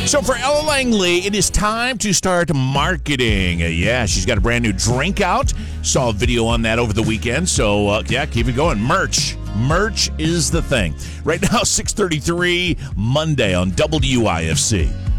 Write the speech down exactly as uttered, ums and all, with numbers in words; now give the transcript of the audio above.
So for Ella Langley, it is time to start marketing. Uh, yeah, she's got a brand new drink out. Saw a video on that over the weekend. So, uh, yeah, keep it going. Merch. Merch is the thing. Right now, six thirty-three, Monday on W I F C.